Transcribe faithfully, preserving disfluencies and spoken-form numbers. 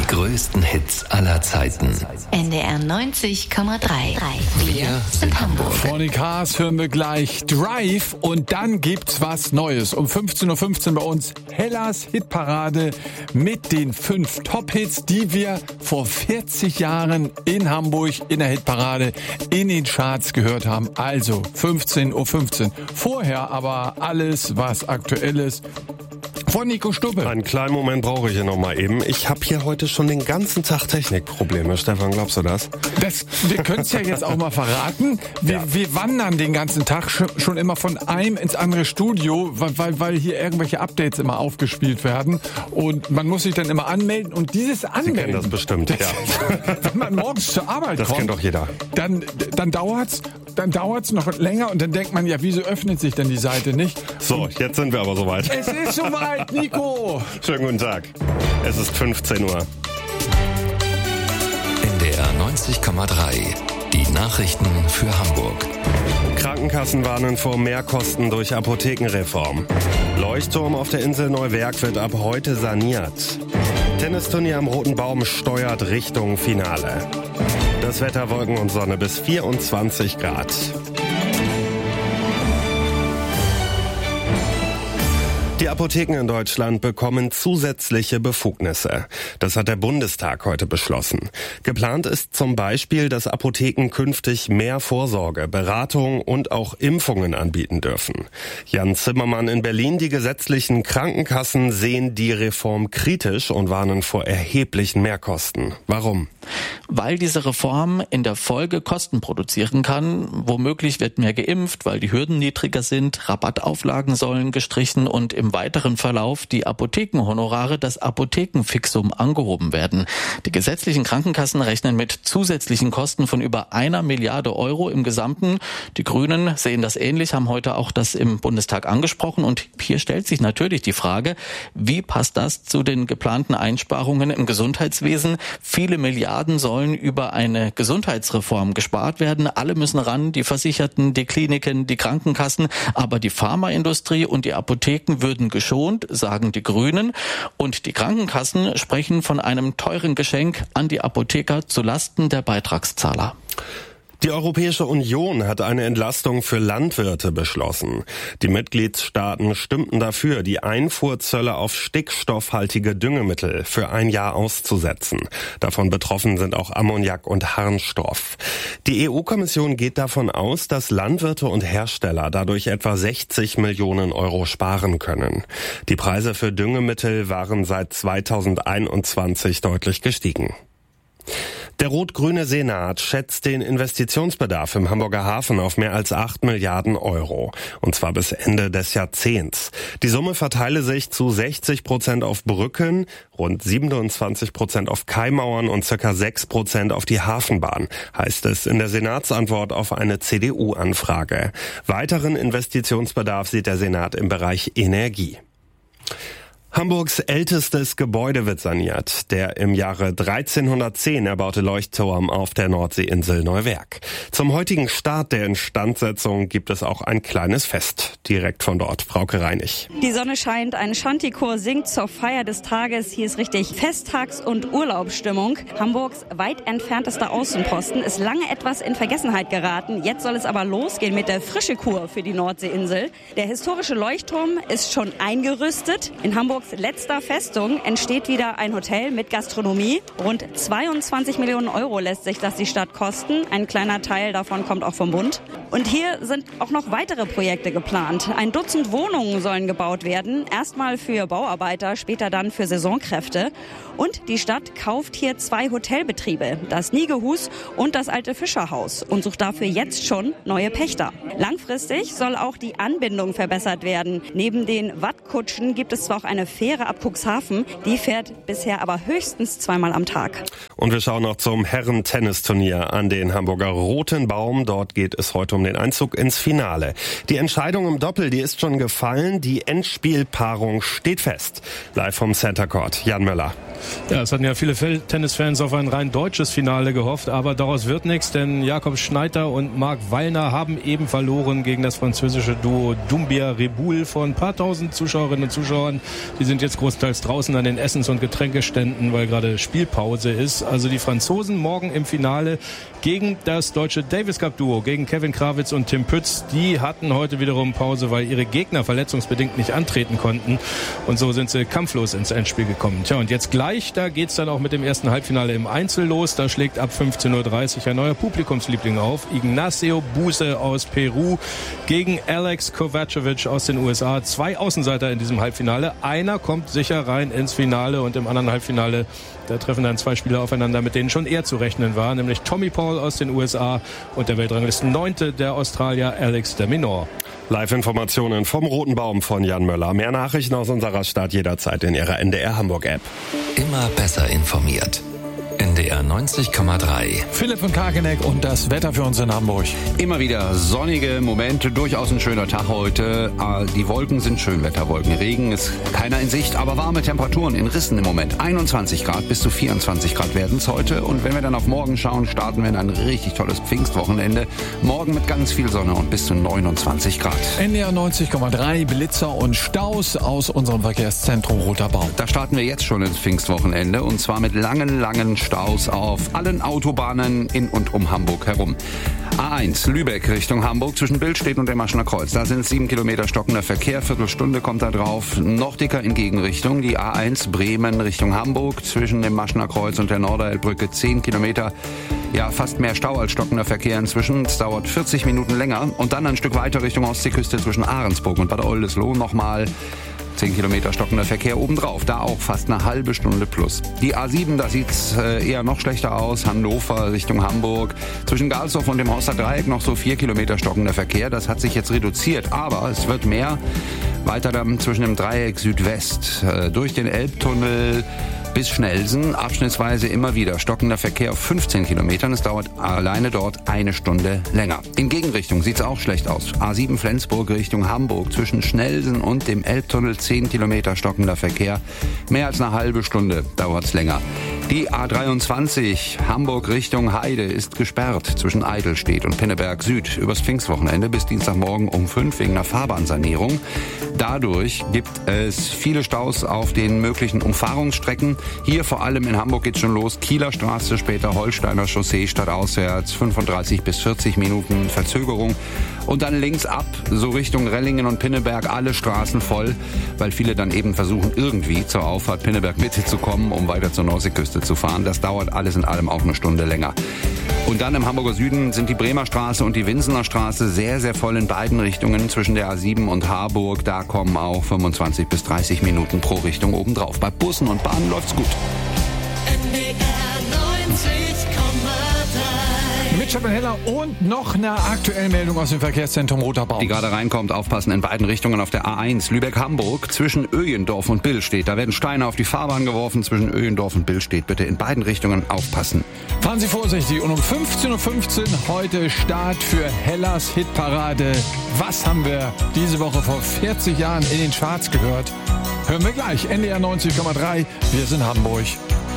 größten Hits aller Zeiten. N D R neunzig Komma drei. Wir sind Hamburg. Von den Cars hören wir gleich Drive und dann gibt's was Neues. Um fünfzehn Uhr fünfzehn bei uns Hellas Hitparade mit den fünf Top-Hits, die wir vor vierzig Jahren in Hamburg in der Hitparade in den Charts gehört haben. Also fünfzehn Uhr fünfzehn. Vorher aber alles, was aktuell ist, von Nico Stubbe. Einen kleinen Moment brauche ich hier noch mal eben. Ich habe hier heute schon den ganzen Tag Technikprobleme. Stefan, glaubst du das? das wir können es ja jetzt auch mal verraten. Wir, ja. wir wandern den ganzen Tag schon immer von einem ins andere Studio, weil, weil hier irgendwelche Updates immer aufgespielt werden. Und man muss sich dann immer anmelden. Und dieses Anmelden... Sie kennen das bestimmt, das, ja. Wenn man morgens zur Arbeit das kommt... Das kennt doch jeder. Dann, dann dauert's dann dauert's noch länger und dann denkt man, ja, wieso öffnet sich denn die Seite nicht? So, jetzt sind wir aber soweit. Es ist soweit, Nico! Schönen guten Tag. Es ist fünfzehn Uhr. N D R neunzig Komma drei. Die Nachrichten für Hamburg. Krankenkassen warnen vor Mehrkosten durch Apothekenreform. Leuchtturm auf der Insel Neuwerk wird ab heute saniert. Tennisturnier am Roten Baum steuert Richtung Finale. Das Wetter, Wolken und Sonne bis vierundzwanzig Grad. Die Apotheken in Deutschland bekommen zusätzliche Befugnisse. Das hat der Bundestag heute beschlossen. Geplant ist zum Beispiel, dass Apotheken künftig mehr Vorsorge, Beratung und auch Impfungen anbieten dürfen. Jan Zimmermann in Berlin: Die gesetzlichen Krankenkassen sehen die Reform kritisch und warnen vor erheblichen Mehrkosten. Warum? Weil diese Reform in der Folge Kosten produzieren kann. Womöglich wird mehr geimpft, weil die Hürden niedriger sind, Rabattauflagen sollen gestrichen und im weiteren Verlauf die Apothekenhonorare, das Apothekenfixum, angehoben werden. Die gesetzlichen Krankenkassen rechnen mit zusätzlichen Kosten von über einer Milliarde Euro im Gesamten. Die Grünen sehen das ähnlich, haben heute auch das im Bundestag angesprochen. Und hier stellt sich natürlich die Frage, wie passt das zu den geplanten Einsparungen im Gesundheitswesen? Viele Milliarden sollen über eine Gesundheitsreform gespart werden. Alle müssen ran, die Versicherten, die Kliniken, die Krankenkassen. Aber die Pharmaindustrie und die Apotheken würden geschont, sagen die Grünen. Und die Krankenkassen sprechen von einem teuren Geschenk an die Apotheker zulasten der Beitragszahler. Die Europäische Union hat eine Entlastung für Landwirte beschlossen. Die Mitgliedstaaten stimmten dafür, die Einfuhrzölle auf stickstoffhaltige Düngemittel für ein Jahr auszusetzen. Davon betroffen sind auch Ammoniak und Harnstoff. Die E U-Kommission geht davon aus, dass Landwirte und Hersteller dadurch etwa sechzig Millionen Euro sparen können. Die Preise für Düngemittel waren seit zweitausendeinundzwanzig deutlich gestiegen. Der rot-grüne Senat schätzt den Investitionsbedarf im Hamburger Hafen auf mehr als acht Milliarden Euro. Und zwar bis Ende des Jahrzehnts. Die Summe verteile sich zu sechzig Prozent auf Brücken, rund siebenundzwanzig Prozent auf Kaimauern und circa sechs Prozent auf die Hafenbahn, heißt es in der Senatsantwort auf eine C D U-Anfrage. Weiteren Investitionsbedarf sieht der Senat im Bereich Energie. Hamburgs ältestes Gebäude wird saniert. Der im Jahre dreizehnhundertzehn erbaute Leuchtturm auf der Nordseeinsel Neuwerk. Zum heutigen Start der Instandsetzung gibt es auch ein kleines Fest. Direkt von dort, Frauke Reinig. Die Sonne scheint, ein Shantychor singt zur Feier des Tages. Hier ist richtig Festtags- und Urlaubsstimmung. Hamburgs weit entferntester Außenposten ist lange etwas in Vergessenheit geraten. Jetzt soll es aber losgehen mit der Frischekur für die Nordseeinsel. Der historische Leuchtturm ist schon eingerüstet. In Hamburgs letzter Festung entsteht wieder ein Hotel mit Gastronomie. Rund zweiundzwanzig Millionen Euro lässt sich das die Stadt kosten. Ein kleiner Teil davon kommt auch vom Bund. Und hier sind auch noch weitere Projekte geplant. Ein Dutzend Wohnungen sollen gebaut werden. Erstmal für Bauarbeiter, später dann für Saisonkräfte. Und die Stadt kauft hier zwei Hotelbetriebe, das Niegehus und das Alte Fischerhaus, und sucht dafür jetzt schon neue Pächter. Langfristig soll auch die Anbindung verbessert werden. Neben den Wattkutschen gibt es zwar auch eine Fähre ab Cuxhaven, die fährt bisher aber höchstens zweimal am Tag. Und wir schauen noch zum Herren-Tennisturnier an den Hamburger Roten Baum. Dort geht es heute um den Einzug ins Finale. Die Entscheidung im Doppel, die ist schon gefallen. Die Endspielpaarung steht fest. Live vom Center Court, Jan Möller. Ja, es hatten ja viele Tennisfans auf ein rein deutsches Finale gehofft, aber daraus wird nichts, denn Jakob Schneider und Marc Wallner haben eben verloren gegen das französische Duo Doumbia-Reboul von ein paar tausend Zuschauerinnen und Zuschauern. Die sind jetzt großteils draußen an den Essens- und Getränkeständen, weil gerade Spielpause ist. Also die Franzosen morgen im Finale gegen das deutsche Davis Cup Duo, gegen Kevin Krawitz und Tim Pütz. Die hatten heute wiederum Pause, weil ihre Gegner verletzungsbedingt nicht antreten konnten. Und so sind sie kampflos ins Endspiel gekommen. Tja, und jetzt gleich, da geht's dann auch mit dem ersten Halbfinale im Einzel los. Da schlägt ab fünfzehn Uhr dreißig ein neuer Publikumsliebling auf. Ignacio Buse aus Peru gegen Alex Kovacevic aus den U S A. Zwei Außenseiter in diesem Halbfinale. Einer kommt sicher rein ins Finale und im anderen Halbfinale, da treffen dann zwei Spieler aufeinander, mit denen schon eher zu rechnen war, nämlich Tommy Paul aus den U S A und der Weltranglisten Neunte, der Australier Alex de Minaur. Live-Informationen vom Roten Baum von Jan Möller. Mehr Nachrichten aus unserer Stadt jederzeit in Ihrer N D R Hamburg-App. Immer besser informiert. N D R neunzig Komma drei. Philipp von Karkeneck und das Wetter für uns in Hamburg. Immer wieder sonnige Momente, durchaus ein schöner Tag heute. Die Wolken sind Schönwetterwolken. Regen ist keiner in Sicht, aber warme Temperaturen in Rissen im Moment. einundzwanzig Grad bis zu vierundzwanzig Grad werden es heute. Und wenn wir dann auf morgen schauen, starten wir in ein richtig tolles Pfingstwochenende. Morgen mit ganz viel Sonne und bis zu neunundzwanzig Grad. N D R neunzig Komma drei, Blitzer und Staus aus unserem Verkehrszentrum Roter Baum. Da starten wir jetzt schon ins Pfingstwochenende und zwar mit langen, langen Staus auf allen Autobahnen in und um Hamburg herum. A eins, Lübeck Richtung Hamburg zwischen Billstedt und dem Maschener Kreuz. Da sind sieben Kilometer stockender Verkehr, Viertelstunde kommt da drauf. Noch dicker in Gegenrichtung, die A eins Bremen Richtung Hamburg zwischen dem Maschener Kreuz und der Norderelbbrücke zehn Kilometer. Ja, fast mehr Stau als stockender Verkehr inzwischen. Es dauert vierzig Minuten länger. Und dann ein Stück weiter Richtung Ostseeküste zwischen Ahrensburg und Bad Oldesloe nochmal zehn Kilometer stockender Verkehr obendrauf, da auch fast eine halbe Stunde plus. Die A sieben, da sieht's eher noch schlechter aus, Hannover Richtung Hamburg. Zwischen Galshof und dem Horster Dreieck noch so vier Kilometer stockender Verkehr, das hat sich jetzt reduziert, aber es wird mehr. Weiter dann zwischen dem Dreieck Südwest, durch den Elbtunnel bis Schnelsen, abschnittsweise immer wieder stockender Verkehr auf fünfzehn Kilometern. Es dauert alleine dort eine Stunde länger. In Gegenrichtung sieht's auch schlecht aus. A sieben Flensburg Richtung Hamburg zwischen Schnelsen und dem Elbtunnel zehn Kilometer stockender Verkehr. Mehr als eine halbe Stunde dauert's länger. Die A dreiundzwanzig Hamburg Richtung Heide ist gesperrt zwischen Eidelstedt und Pinneberg Süd übers Pfingstwochenende bis Dienstagmorgen um fünf wegen einer Fahrbahnsanierung. Dadurch gibt es viele Staus auf den möglichen Umfahrungsstrecken. Hier vor allem in Hamburg geht's schon los. Kieler Straße, später Holsteiner Chaussee stadtauswärts, fünfunddreißig bis vierzig Minuten Verzögerung. Und dann links ab, so Richtung Rellingen und Pinneberg, alle Straßen voll, weil viele dann eben versuchen, irgendwie zur Auffahrt Pinneberg Mitte zu kommen, um weiter zur Nordseeküste zu fahren. Das dauert alles in allem auch eine Stunde länger. Und dann im Hamburger Süden sind die Bremer Straße und die Winsener Straße sehr, sehr voll in beiden Richtungen zwischen der A sieben und Harburg. Da kommen auch fünfundzwanzig bis dreißig Minuten pro Richtung obendrauf. Bei Bussen und Bahnen läuft's gut. N D R neunzig Komma drei. Mit Stefan Heller und noch eine aktuelle Meldung aus dem Verkehrszentrum Roter Baum. Die gerade reinkommt, aufpassen in beiden Richtungen auf der A eins Lübeck-Hamburg zwischen Öjendorf und Billstedt. Da werden Steine auf die Fahrbahn geworfen zwischen Öjendorf und Billstedt. Bitte in beiden Richtungen aufpassen. Fahren Sie vorsichtig und um fünfzehn Uhr fünfzehn heute Start für Hellas Hitparade. Was haben wir diese Woche vor vierzig Jahren in den Charts gehört? Hören wir gleich. N D R neunzig Komma drei. Wir sind Hamburg.